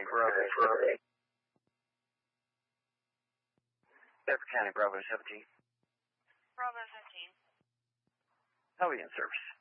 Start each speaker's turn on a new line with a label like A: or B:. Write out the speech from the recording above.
A: Bravo. Bedford County, Bravo 17.
B: Bravo 15.
A: How are you in service?